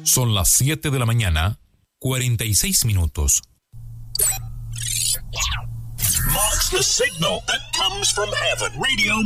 Son las 7 de la mañana, 46 minutos. Marks the signal that comes from heaven. Radio